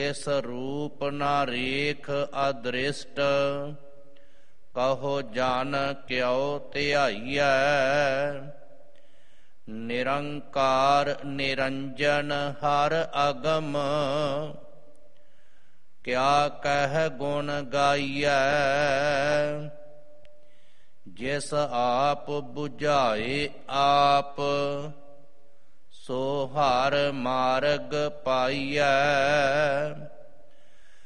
ਤਿਸ ਰੂਪ ਨਾ ਰੇਖ ਅਦ੍ਰਿਸ਼ਟ, ਕਹੋ ਜਨ ਕਿਉ ਧਿਆਈਐ। ਨਿਰੰਕਾਰ ਨਿਰੰਜਨ ਹਰ ਅਗਮ, ਕਿਆ ਕਹਿ ਗੁਣ ਗਾਈਐ। ਜਿਸ ਆਪ ਬੁਝਾਏ ਆਪ, ਸੋ ਹਰ ਮਾਰਗ ਪਾਈਐ।